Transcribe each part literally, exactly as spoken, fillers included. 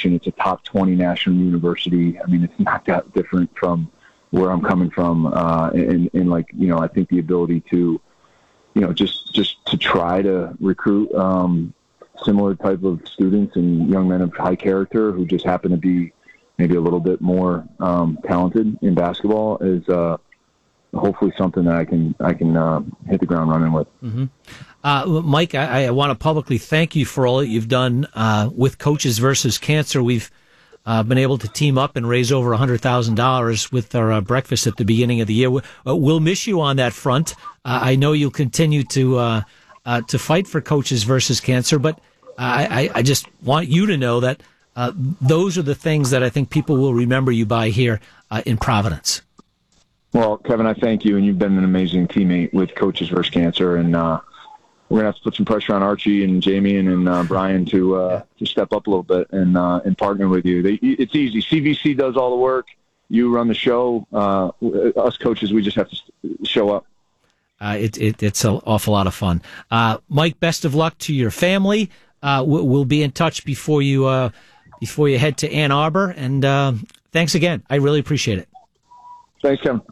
education. It's a top twenty national university. I mean, it's not that different from where I'm coming from. Uh, and, and like, you know, I think the ability to, you know, just, just to try to recruit um, similar type of students and young men of high character who just happen to be maybe a little bit more um, talented in basketball is uh, hopefully something that I can I can uh, hit the ground running with. Mm-hmm. Uh, Mike, I, I want to publicly thank you for all that you've done uh, with Coaches versus Cancer. We've uh, been able to team up and raise over one hundred thousand dollars with our uh, breakfast at the beginning of the year. We'll miss you on that front. Uh, I know you'll continue to uh, uh, to fight for Coaches versus Cancer, but I, I just want you to know that uh, those are the things that I think people will remember you by here uh, in Providence. Well, Kevin, I thank you, and you've been an amazing teammate with Coaches versus Cancer, and uh, we're gonna have to put some pressure on Archie and Jamie and, and uh, Brian to uh, to step up a little bit and uh, and partner with you. They, it's easy. C V C does all the work. You run the show. Uh, us coaches, we just have to show up. Uh, it, it it's an awful lot of fun. Uh, Mike, best of luck to your family. Uh, we'll be in touch before you uh, before you head to Ann Arbor. And uh, thanks again. I really appreciate it. Thanks, Kevin.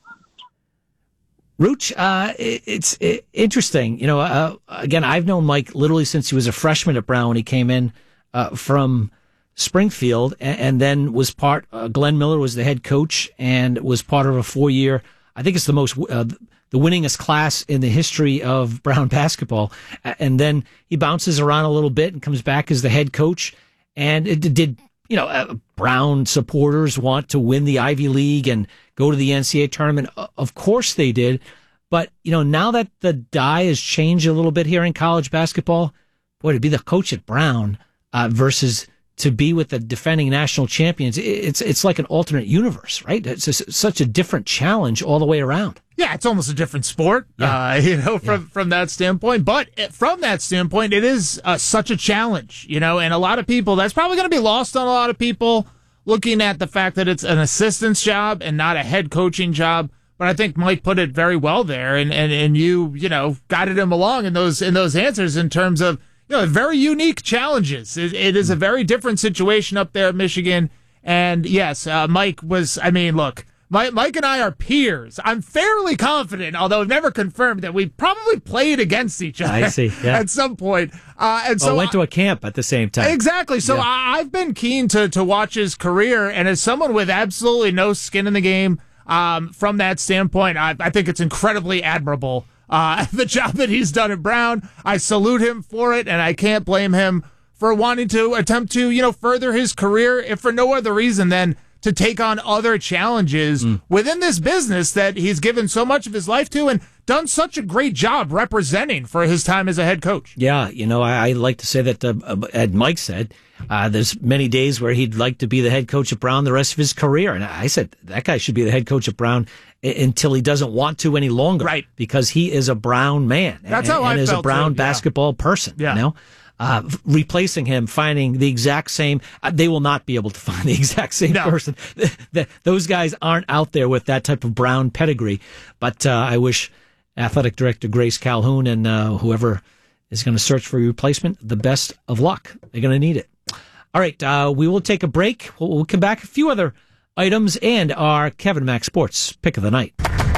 Rooch, uh, it, it's it, interesting. You know, uh, again, I've known Mike literally since he was a freshman at Brown when he came in uh, from Springfield, and, and then was part. Uh, Glenn Miller was the head coach and was part of a four-year. I think it's the most uh, the winningest class in the history of Brown basketball. And then he bounces around a little bit and comes back as the head coach. And it did. You know, uh, Brown supporters want to win the Ivy League and go to the N C A A tournament. Of course they did. But, you know, now that the die has changed a little bit here in college basketball, boy, to be the coach at Brown uh, versus to be with the defending national champions, it's it's like an alternate universe, right? It's just such a different challenge all the way around. Yeah, it's almost a different sport, yeah. uh, you know, from, yeah. from that standpoint. But from that standpoint, it is uh, such a challenge, you know, and a lot of people, that's probably going to be lost on a lot of people looking at the fact that it's an assistant's job and not a head coaching job. But I think Mike put it very well there, and, and, and you, you know, guided him along in those in those answers in terms of, you know, very unique challenges. It, it is a very different situation up there at Michigan. And yes, uh, Mike was, I mean, look, Mike, Mike and I are peers. I'm fairly confident, although never confirmed, that we probably played against each other I see, yeah. at some point. Uh, and so oh, went to a camp at the same time. Exactly. So yeah. I, I've been keen to, to watch his career. And as someone with absolutely no skin in the game, um, from that standpoint, I, I think it's incredibly admirable. Uh, the job that he's done at Brown, I salute him for it, and I can't blame him for wanting to attempt to, you know, further his career, if for no other reason than to take on other challenges mm. within this business that he's given so much of his life to and done such a great job representing for his time as a head coach. Yeah, you know, I, I like to say that, uh, as Mike said, uh, there's many days where he'd like to be the head coach at Brown the rest of his career. And I said, that guy should be the head coach at Brown until he doesn't want to any longer. Right. Because he is a Brown man. That's and, how I and is felt a Brown too. Yeah. basketball person. Yeah. You know? Uh, replacing him, finding the exact same, uh, they will not be able to find the exact same no. person. the, the, those guys aren't out there with that type of Brown pedigree. But uh, I wish Athletic Director Grace Calhoun and uh, whoever is going to search for a replacement the best of luck. They're going to need it. All right, uh, we will take a break. We'll, we'll come back. A few other items and our Kevin Mack Sports Pick of the Night.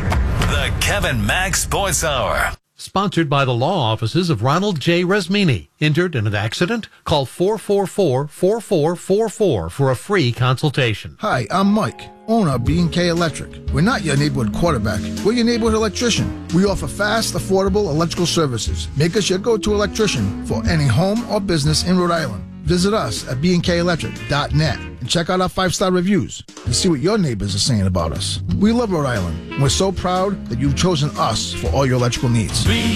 The Kevin Mack Sports Hour. Sponsored by the law offices of Ronald J. Resmini. Injured in an accident? Call four four four, four four four four for a free consultation. Hi, I'm Mike, owner of B and K Electric. We're not your neighborhood quarterback. We're your neighborhood electrician. We offer fast, affordable electrical services. Make us your go-to electrician for any home or business in Rhode Island. Visit us at b and k electric dot net and check out our five-star reviews and see what your neighbors are saying about us. We love Rhode Island, and we're so proud that you've chosen us for all your electrical needs.